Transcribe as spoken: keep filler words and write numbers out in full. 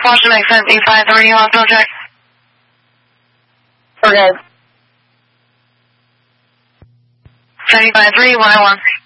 Washington exit B five three, hospital check. Okay. seven five three, one oh one.